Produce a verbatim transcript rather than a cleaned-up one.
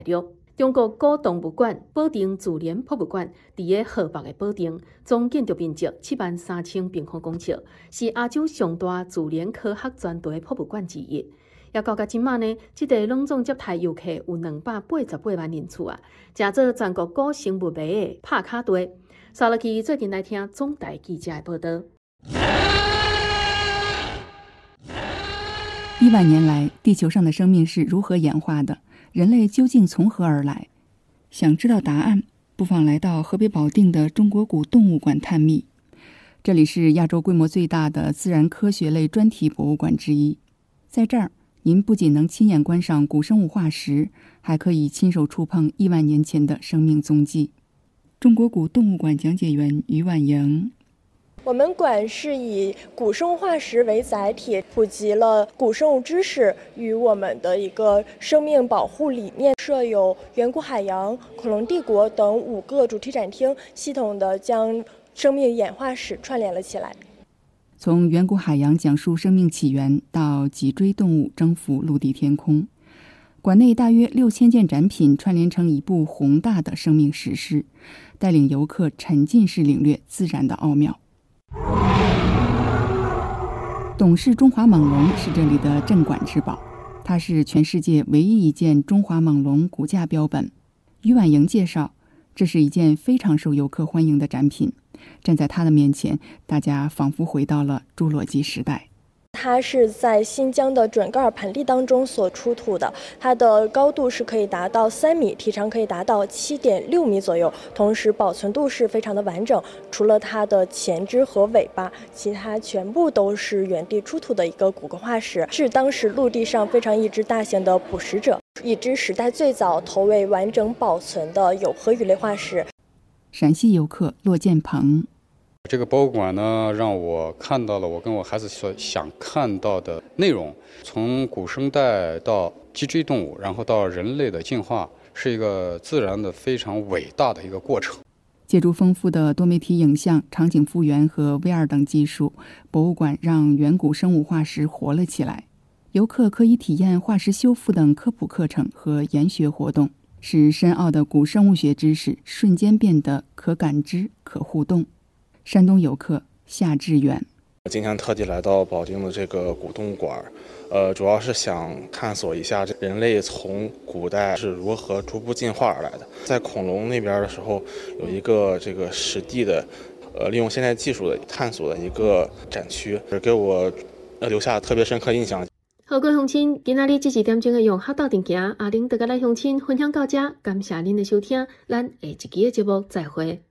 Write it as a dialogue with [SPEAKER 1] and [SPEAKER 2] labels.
[SPEAKER 1] 中国古动物馆保定自然博物馆伫个河北的保定，总建筑面积七万三千平方公尺，是亚洲上大自然科学专题博物馆之一。也到甲今晚呢，这个隆重接待游客有两百八十八万人次啊，正做全国古生物迷的拍卡队。刷落去，最近来听总台记者的报道。
[SPEAKER 2] 亿万年来，地球上的生命是如何演化的？人类究竟从何而来？想知道答案，不妨来到河北保定的中国古动物馆探秘。这里是亚洲规模最大的自然科学类专题博物馆之一。在这儿，您不仅能亲眼观赏古生物化石，还可以亲手触碰亿万年前的生命踪迹。中国古动物馆讲解员于婉莹。
[SPEAKER 3] 我们馆是以古生物化石为载体，普及了古生物知识与我们的一个生命保护理念。设有远古海洋、恐龙帝国等五个主题展厅，系统的将生命演化史串联了起来。
[SPEAKER 2] 从远古海洋讲述生命起源，到脊椎动物征服陆地天空，馆内大约六千件展品串联成一部宏大的生命史诗，带领游客沉浸式领略自然的奥妙。董氏中华猛龙是这里的镇馆之宝，它是全世界唯一一件中华猛龙骨架标本。于婉莹介绍，这是一件非常受游客欢迎的展品，站在它的面前，大家仿佛回到了侏罗纪时代。
[SPEAKER 3] 它是在新疆的准噶尔盆地当中所出土的，它的高度是可以达到三米，体长可以达到七点六米左右，同时保存度是非常的完整。除了它的前肢和尾巴，其他全部都是原地出土的一个骨骼化石，是当时陆地上非常一只大型的捕食者，一只时代最早头尾完整保存的有颌鱼类化石。
[SPEAKER 2] 陕西游客骆建鹏。
[SPEAKER 4] 这个博物馆呢，让我看到了我跟我孩子所想看到的内容，从古生代到脊椎动物，然后到人类的进化，是一个自然的非常伟大的一个过程。
[SPEAKER 2] 借助丰富的多媒体影像、场景复原和 V R 等技术，博物馆让远古生物化石活了起来。游客可以体验化石修复等科普课程和研学活动，使深奥的古生物学知识瞬间变得可感知、可互动。山东游客夏志远。
[SPEAKER 5] 今天特地来到保定的这个古动物馆，呃，主要是想探索一下人类从古代是如何逐步进化而来的。在恐龙那边的时候，有一个这个实地的，呃，利用现代技术的探索的一个展区，给我留下特别深刻印象。
[SPEAKER 1] 好，各位乡亲，今仔日这一点钟的用客到定行，阿玲就甲咱乡亲分享到这，感谢您的收听，咱下一期的节目再会。